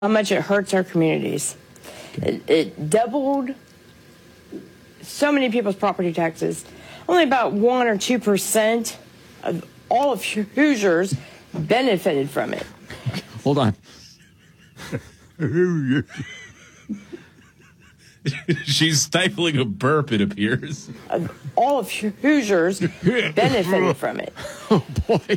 how much it hurts our communities. It doubled so many people's property taxes. Only about 1 or 2% of all of Hoosiers benefited from it. Hold on. She's stifling a burp, it appears. All of Hoosiers benefited from it. Oh, boy.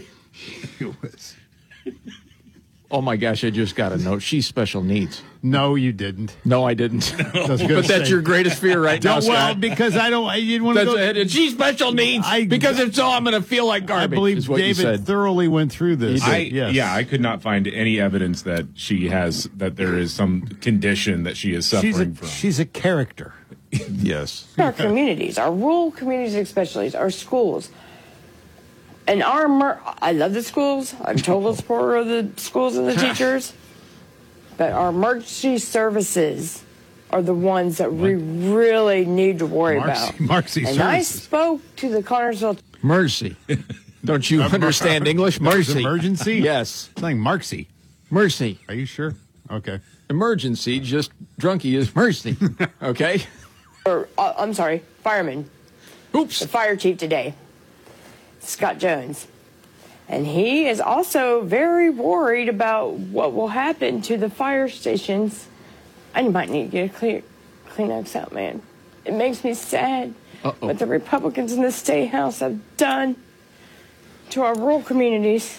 Oh, my gosh, I just got a note. She's special needs. No, you didn't. No, I didn't. But that's your greatest fear right now, Scott. Well, because I didn't want to go. And she's special needs. Because if so, I'm going to feel like garbage. I believe is what David you said. thoroughly went through this. Yeah, I could not find any evidence that that there is some condition that she is suffering from. She's a character. Yes. Our communities, our rural communities especially, our schools. And I love the schools. I'm total supporter of the schools and the teachers. But our emergency services are the ones that we really need to worry about. Emergency and services. I spoke to the Connersville. Mercy. Don't you understand English? Mercy. Emergency? Yes. It's like Marcy. Mercy. Are you sure? Okay. Emergency, just drunkie is mercy. Okay? I'm sorry, fireman. Oops. The fire chief today, Scott Jones. And he is also very worried about what will happen to the fire stations. I might need to get a Kleenex out, man. It makes me sad what the Republicans in the State House have done to our rural communities.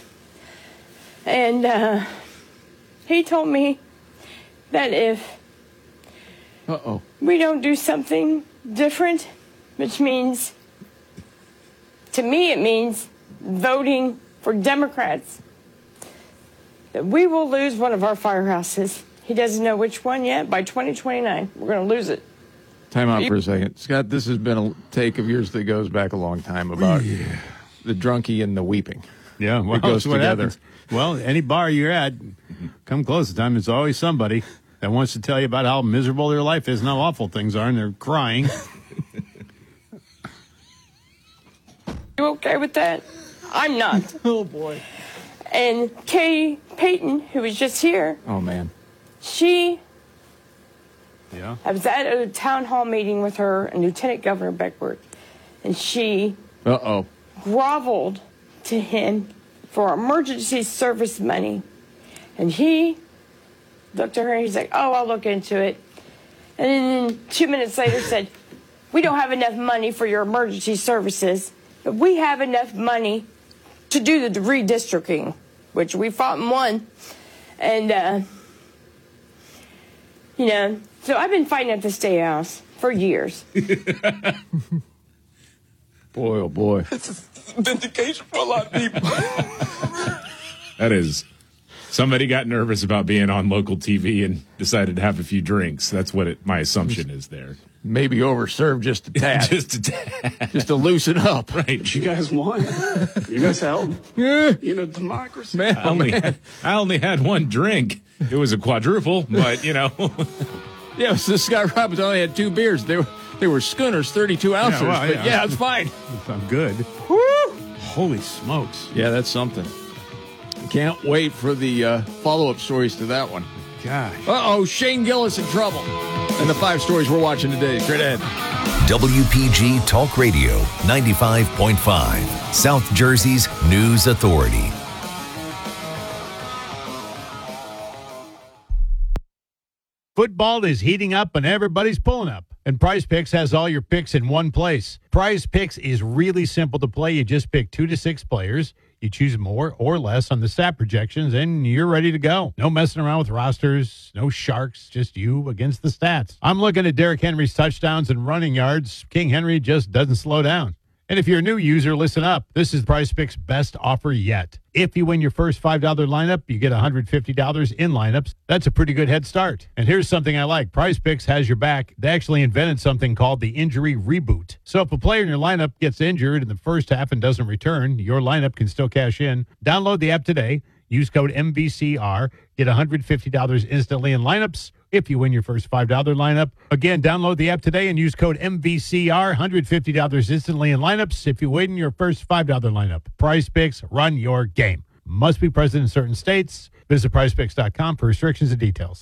And he told me that if we don't do something different, which means, to me it means voting for Democrats, that we will lose one of our firehouses. He doesn't know which one yet. By 2029, we're going to lose it. Time out for a second. Scott, this has been a take of yours that goes back a long time about the drunkie and the weeping. Yeah, well, it goes that's what together. happens. Well, any bar you're at, come close to time, there's always somebody that wants to tell you about how miserable their life is and how awful things are, and they're crying. You okay with that? I'm not. Oh, boy. And Katie Payton, who was just here, Oh, man. I was at a town hall meeting with her and Lieutenant Governor Beckworth, and she groveled to him for emergency service money. And he looked at her and he's like, oh, I'll look into it. And then 2 minutes later said, we don't have enough money for your emergency services, but we have enough money to do the redistricting, which we fought and won. And, so I've been fighting at the State House for years. Boy, oh, boy. It's a vindication for a lot of people. That is, somebody got nervous about being on local TV and decided to have a few drinks. That's what my assumption is there. Maybe overserved just a tad. Just a tad. Just to loosen up. Right. You guys won. You guys helped. Democracy. Man, I only had one drink. It was a quadruple, but, Yeah, so Scott Robbins only had 2 beers. They were schooners, 32 ounces. Yeah, it's fine. I'm good. Woo! Holy smokes. Yeah, that's something. Can't wait for the follow-up stories to that one. Gosh. Shane Gillis in trouble. And the 5 stories we're watching today. Straight ahead. WPG Talk Radio 95.5, South Jersey's News Authority. Football is heating up and everybody's pulling up. And Prize Picks has all your picks in one place. Prize Picks is really simple to play. You just pick 2 to 6 players. You choose more or less on the stat projections, and you're ready to go. No messing around with rosters, no sharks, just you against the stats. I'm looking at Derrick Henry's touchdowns and running yards. King Henry just doesn't slow down. And if you're a new user, listen up. This is Prize Picks' best offer yet. If you win your first $5 lineup, you get $150 in lineups. That's a pretty good head start. And here's something I like. Prize Picks has your back. They actually invented something called the injury reboot. So if a player in your lineup gets injured in the first half and doesn't return, your lineup can still cash in. Download the app today. Use code MVCR. Get $150 instantly in lineups if you win your first $5 lineup. Again, download the app today and use code MVCR. $150 instantly in lineups if you win your first $5 lineup. Prize Picks, run your game. Must be present in certain states. Visit prizepicks.com for restrictions and details.